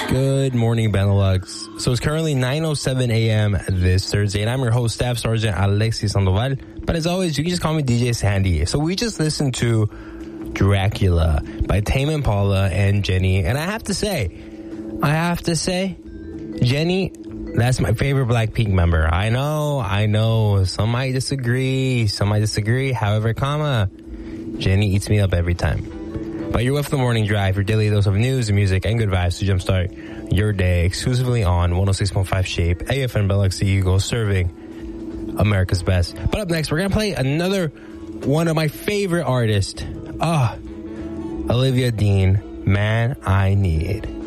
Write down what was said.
Good morning, Benelux. So it's currently 9:07 a.m. this Thursday, and I'm your host, Staff Sergeant Alexis Sandoval. But as always, you can just call me DJ Sandy. So we just listened to Dracula by Tame Impala and Jenny. And I have to say, Jenny, that's my favorite Blackpink member. I know. Some might disagree. However, Jenny eats me up every time. But you're with the morning drive, your daily dose of news, music, and good vibes to jumpstart your day exclusively on 106.5 Shape, AFN Biloxi Eagle, serving America's best. But up next, we're going to play another one of my favorite artists. Olivia Dean, Man I Need.